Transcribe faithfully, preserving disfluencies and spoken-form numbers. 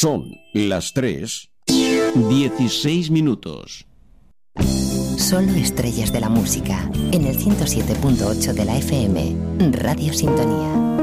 Son las tres, dieciséis minutos. Solo estrellas de la música, en el ciento siete punto ocho de la F M, Radio Sintonía.